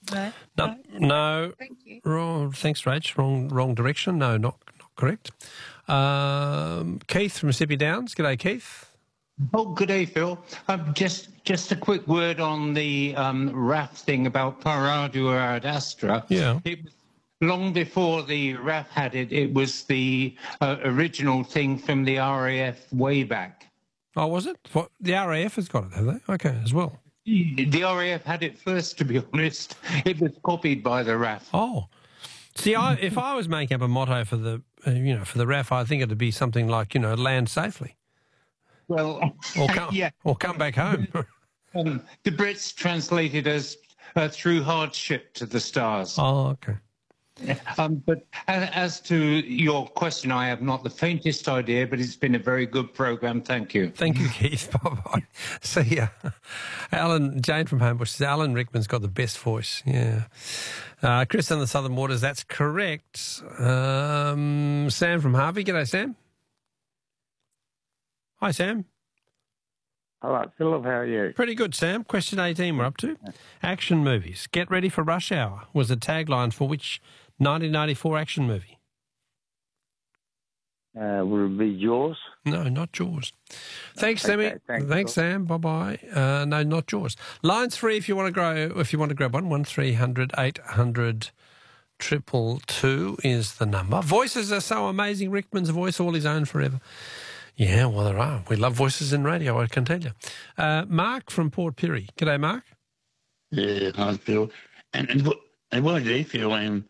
No. No. Thank you. Wrong. Thanks, Rach. Wrong direction. No, not correct. Keith from Mississippi Downs. G'day, Keith. Oh, good day, Phil. Just a quick word on the RAF thing about Paradua ad Astra. Yeah. It was long before the RAF had it. It was the original thing from the RAF way back. Oh, was it? What, the RAF has got it, have they? Okay, as well. The RAF had it first, to be honest. It was copied by the RAF. Oh. See, if I was making up a motto for the, for the RAF, I think it'd be something like, land safely. Well, or come back home. The Brits translated as through hardship to the stars. Oh, okay. But as to your question, I have not the faintest idea, but it's been a very good program. Thank you. Thank you, Keith. Bye-bye. See ya. Jane from Homebush says, Alan Rickman's got the best voice. Yeah. Chris on the Southern Waters, that's correct. Sam from Harvey. G'day, Sam. Hi, Sam. Hello, Philip. How are you? Pretty good, Sam. Question 18 we're up to. Action movies. Get ready for rush hour was the tagline for which 1994 action movie? Would it be Jaws? No, not Jaws. Thanks, Sammy. Thanks, Sam. Bye-bye. No, not Jaws. Lines free if you want to grab one. 1300 800 222 is the number. Voices are so amazing. Rickman's voice all his own forever. Yeah, well, there are. We love voices in radio, I can tell you. Mark from Port Pirie. G'day, Mark. Yeah, I feel. And what do you feel? And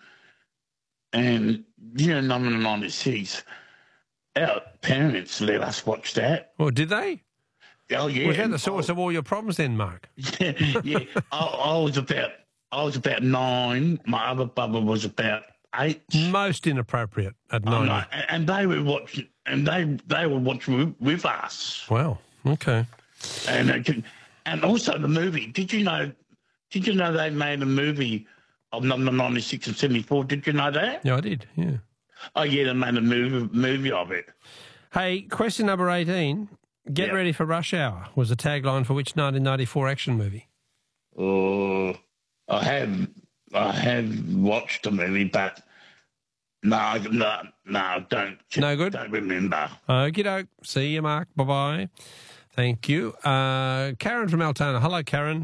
number 96, our parents let us watch that. Oh, did they? Oh, yeah. Was that the source of all your problems then, Mark? Yeah. I was about 9. My other brother was about 8. Most inappropriate at 9. No, and they were watching. And they were watching with us. Wow. Okay. And also the movie. Did you know they made a movie of number 96 and 74? Did you know that? Yeah, I did. Yeah. Oh yeah, they made a movie of it. Hey, question number 18. Get ready for rush hour was the tagline for which 1994 action movie? Oh, I have watched the movie, but. No, don't. No good? Don't remember. Okie doke. See you, Mark. Bye-bye. Thank you. Karen from Altona. Hello, Karen.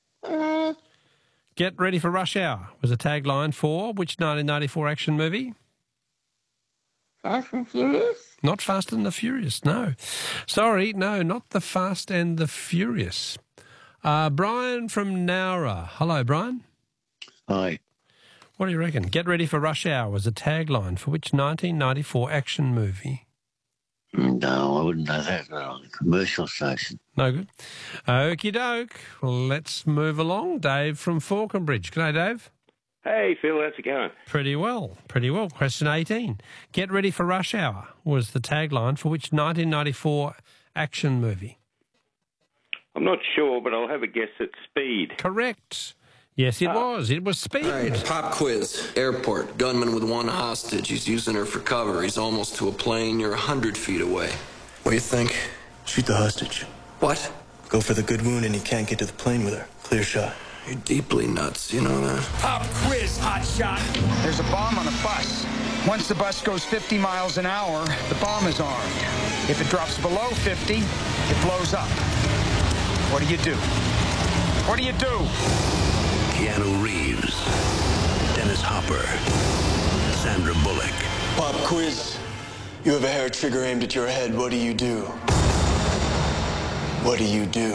Get ready for rush hour was a tagline for which 1994 action movie? Fast and Furious? Not Fast and the Furious, no. Sorry, no, not the Fast and the Furious. Brian from Nowra. Hello, Brian. Hi. What do you reckon? Get ready for rush hour was a tagline for which 1994 action movie? No, I wouldn't know that. No, commercial station. No good. Okie doke. Well, let's move along. Dave from Falconbridge. G'day, Dave. Hey, Phil, how's it going? Pretty well. Question 18. Get ready for rush hour was the tagline for which 1994 action movie? I'm not sure, but I'll have a guess at Speed. Correct. Yes, it was. It was Speed. All right, pop quiz. Airport. Gunman with one hostage. He's using her for cover. He's almost to a plane. You're 100 feet away. What do you think? Shoot the hostage. What? Go for the good wound and you can't get to the plane with her. Clear shot. You're deeply nuts, you know that? Pop quiz, hotshot. There's a bomb on a bus. Once the bus goes 50 miles an hour, the bomb is armed. If it drops below 50, it blows up. What do you do? What do you do? Keanu Reeves, Dennis Hopper, Sandra Bullock. Pop quiz. You have a hair trigger aimed at your head. What do you do? What do you do?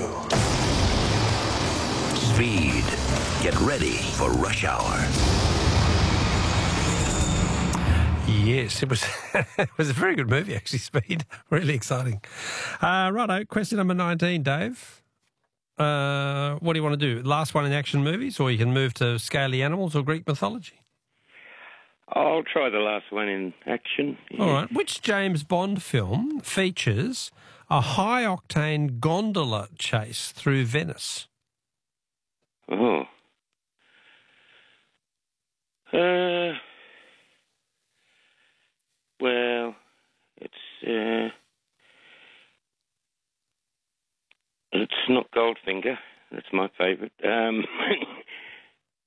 Speed. Get ready for rush hour. Yes, it was it was a very good movie, actually, Speed. Really exciting. Righto, question number 19, Dave. What do you want to do? Last one in action movies, or you can move to scaly animals or Greek mythology? I'll try the last one in action. Yeah. All right. Which James Bond film features a high-octane gondola chase through Venice? Oh. Well, it's not Goldfinger. That's my favourite.